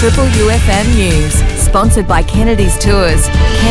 Triple UFM News, sponsored by Kennedy's Tours.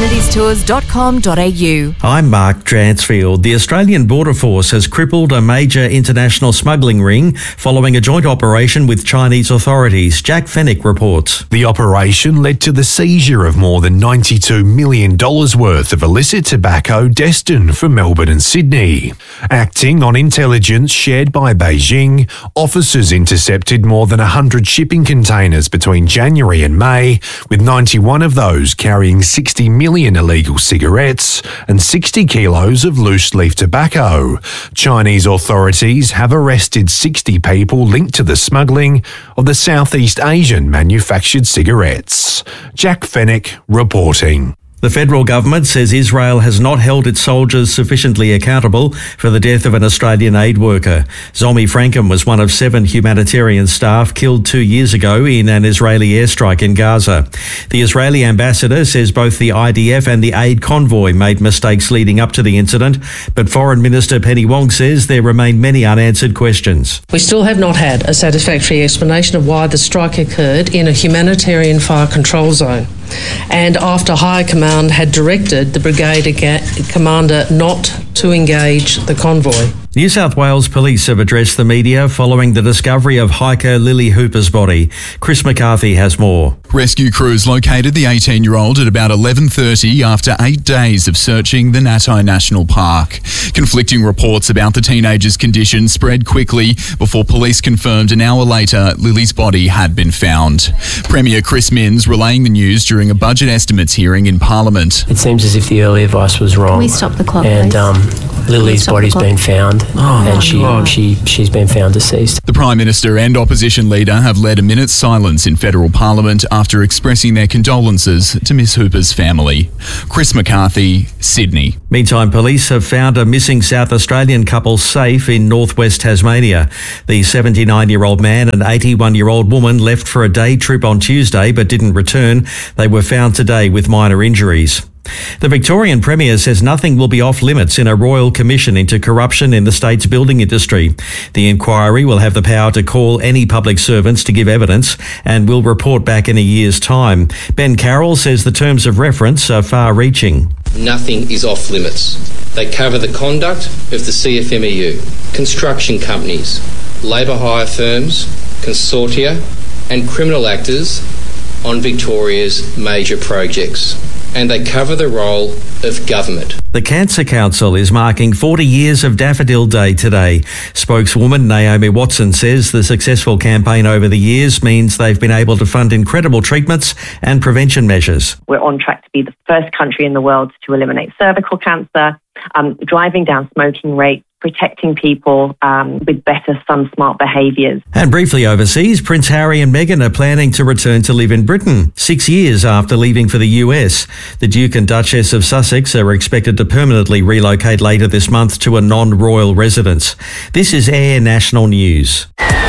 kennedystours.com.au. I'm Mark Dransfield. The Australian Border Force has crippled a major international smuggling ring following a joint operation with Chinese authorities. Jack Fennick reports. The operation led to the seizure of more than $92 million worth of illicit tobacco destined for Melbourne and Sydney. Acting on intelligence shared by Beijing, officers intercepted more than 100 shipping containers between January and May, with 91 of those carrying 60 million illegal cigarettes and 60 kilos of loose leaf tobacco. Chinese authorities have arrested 60 people linked to the smuggling of the Southeast Asian manufactured cigarettes. Jack Fennick reporting. The federal government says Israel has not held its soldiers sufficiently accountable for the death of an Australian aid worker. Zomi Frankham was one of 7 humanitarian staff killed 2 years ago in an Israeli airstrike in Gaza. The Israeli ambassador says both the IDF and the aid convoy made mistakes leading up to the incident, but Foreign Minister Penny Wong says there remain many unanswered questions. We still have not had a satisfactory explanation of why the strike occurred in a humanitarian fire control zone, and after High Command had directed the brigade commander not to engage the convoy. New South Wales Police have addressed the media following the discovery of hiker Lily Hooper's body. Chris McCarthy has more. Rescue crews located the 18-year-old at about 11:30 after 8 days of searching the Natai National Park. Conflicting reports about the teenager's condition spread quickly before police confirmed an hour later Lily's body had been found. Premier Chris Minns relaying the news during a budget estimates hearing in Parliament. It seems as if the early advice was wrong. Can we stop the clock, and please? Lily's body's been found, and she's been found deceased. The Prime Minister and opposition leader have led a minute's silence in federal Parliament after expressing their condolences to Miss Hooper's family. Chris McCarthy, Sydney. Meantime, police have found a missing South Australian couple safe in northwest Tasmania. The 79-year-old man and 81-year-old woman left for a day trip on Tuesday but didn't return. They were found today with minor injuries. The Victorian Premier says nothing will be off limits in a royal commission into corruption in the state's building industry. The inquiry will have the power to call any public servants to give evidence and will report back in a year's time. Ben Carroll says the terms of reference are far-reaching. Nothing is off limits. They cover the conduct of the CFMEU, construction companies, labour hire firms, consortia and criminal actors on Victoria's major projects. And they cover the role of government. The Cancer Council is marking 40 years of Daffodil Day today. Spokeswoman Naomi Watson says the successful campaign over the years means they've been able to fund incredible treatments and prevention measures. We're on track to be the first country in the world to eliminate cervical cancer, driving down smoking rates, protecting people with better Sun Smart behaviours. And briefly overseas, Prince Harry and Meghan are planning to return to live in Britain 6 years after leaving for the US. The Duke and Duchess of Sussex are expected to permanently relocate later this month to a non-royal residence. This is Air National News.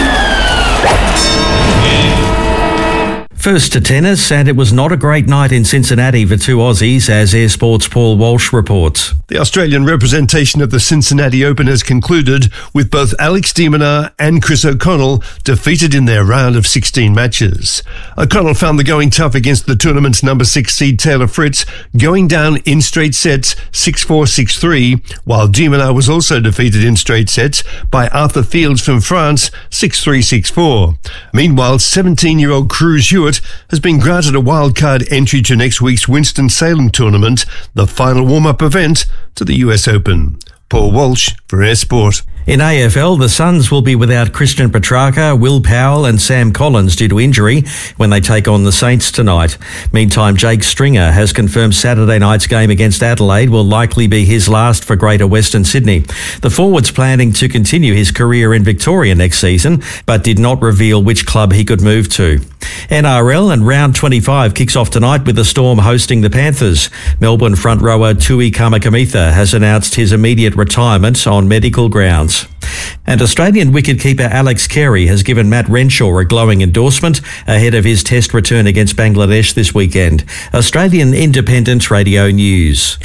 First to tennis, and it was not a great night in Cincinnati for 2 Aussies, as Air Sport's Paul Walsh reports. The Australian representation of the Cincinnati Open has concluded with both Alex de Minaur and Chris O'Connell defeated in their round of 16 matches. O'Connell found the going tough against the tournament's number 6 seed Taylor Fritz, going down in straight sets 6-4, 6-3, while de Minaur was also defeated in straight sets by Arthur Fields from France 6-3, 6-4. Meanwhile, 17-year-old Cruz Hewitt has been granted a wildcard entry to next week's Winston-Salem tournament, the final warm-up event to the US Open. Paul Walsh for Air Sport. In AFL, the Suns will be without Christian Petrarca, Will Powell and Sam Collins due to injury when they take on the Saints tonight. Meantime, Jake Stringer has confirmed Saturday night's game against Adelaide will likely be his last for Greater Western Sydney. The forward's planning to continue his career in Victoria next season, but did not reveal which club he could move to. NRL and round 25 kicks off tonight with the Storm hosting the Panthers. Melbourne front rower Tui Kamikamica has announced his immediate retirement on medical grounds. And Australian wicketkeeper Alex Carey has given Matt Renshaw a glowing endorsement ahead of his test return against Bangladesh this weekend. Australian Independent Radio News.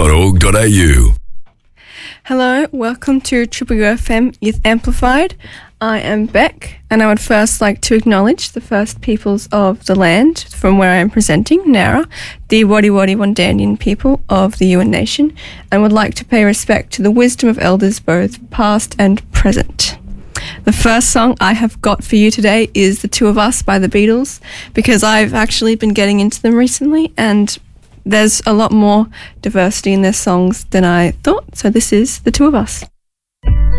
tripleu.org.au. Hello, welcome to Triple UFM Youth Amplified. I am Beck, and I would first like to acknowledge the first peoples of the land from where I am presenting, Nowra, the Wadi Wadi Wandanyan people of the Yuin Nation, and would like to pay respect to the wisdom of elders both past and present. The first song I have got for you today is The Two of Us by the Beatles, because I've actually been getting into them recently, and there's a lot more diversity in their songs than I thought, so this is The Two of Us.